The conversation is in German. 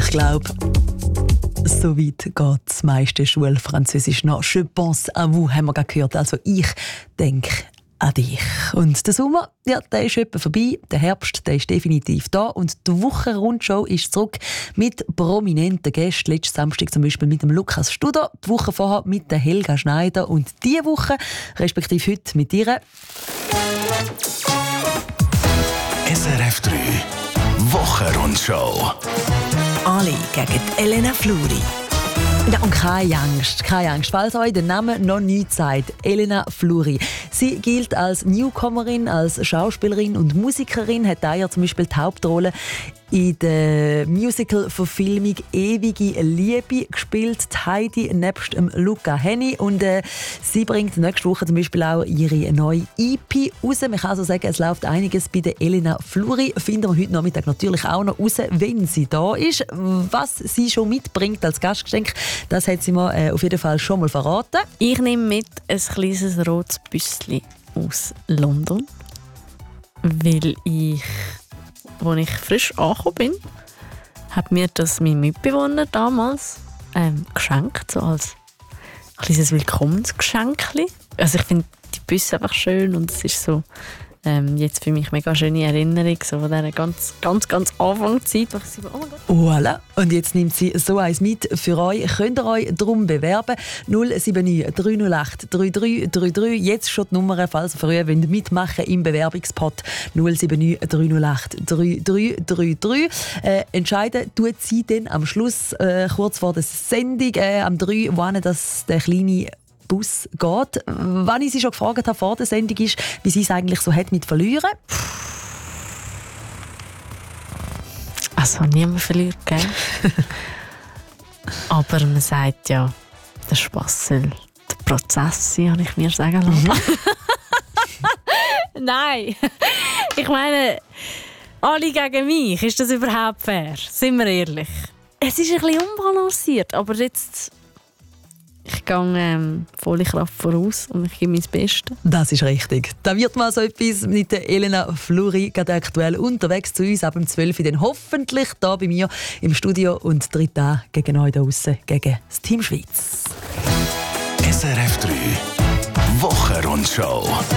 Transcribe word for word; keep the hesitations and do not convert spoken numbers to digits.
Ich glaube, so weit geht das meiste Schulfranzösisch noch. Je pense à vous, haben wir gerade gehört. Also ich denke an dich. Und der Sommer, ja, der ist etwa vorbei. Der Herbst, der ist definitiv da. Und die Wochenrundshow ist zurück mit prominenten Gästen. Letzten Samstag zum Beispiel mit dem Lukas Studer, die Woche vorher mit der Helga Schneider und diese Woche, respektive heute, mit ihr. S R F drei Wochenrundshow. Ali gegen Elena Fluri. Ja, und keine Angst, keine Angst, falls euch der Name noch nichts sagt. Elena Fluri. Sie gilt als Newcomerin, als Schauspielerin und Musikerin, hat daher zum Beispiel die Hauptrolle in der Musical-Verfilmung «Ewige Liebe» gespielt, die Heidi nebst dem Luca Henny. Und äh, sie bringt nächste Woche zum Beispiel auch ihre neue E P raus. Man kann also sagen, es läuft einiges bei der Elena Fluri. Finden wir heute Nachmittag natürlich auch noch raus, wenn sie da ist. Was sie schon mitbringt als Gastgeschenk, das hat sie mir äh, auf jeden Fall schon mal verraten. Ich nehme mit ein kleines rotes Büsschen aus London, weil ich, als ich frisch angekommen bin, hat mir das mein Mitbewohner damals ähm, geschenkt, so als kleines Willkommensgeschenk. Also ich finde die Büsse einfach schön und es ist so ähm, jetzt für mich mega schöne Erinnerung so von dieser ganz, ganz, ganz Anfangszeit, wo ich so, oh mein Gott. Voilà. Und jetzt nimmt sie so eins mit für euch. Könnt ihr euch darum bewerben? null sieben neun drei null acht drei drei drei drei. Jetzt schon die Nummer, falls ihr früher mitmachen wollt im Bewerbungspot. null sieben neun drei null acht drei drei drei drei. Äh, entscheiden tut sie dann am Schluss, äh, kurz vor der Sendung, äh, am drei, wohin das der kleine Bus geht. Wann ich sie schon gefragt habe vor der Sendung ist, wie sie es eigentlich so hat mit Verlieren. Also niemand verliert, gell? Aber man sagt ja, der Spass soll der Prozess sein, habe ich mir sagen lassen. Mhm. Nein, ich meine, alle gegen mich, ist das überhaupt fair? Sind wir ehrlich? Es ist ein bisschen unbalanciert, aber jetzt ich gehe ähm, volle Kraft voraus und ich gebe mein Bestes. Das ist richtig. Da wird mal so etwas mit der Elena Fluri gerade aktuell unterwegs zu uns ab dem zwölf Uhr. Dann hoffentlich hier bei mir im Studio und tritt da gegen euch da draussen, gegen das Team Schweiz. S R F drei Wochenrundshow.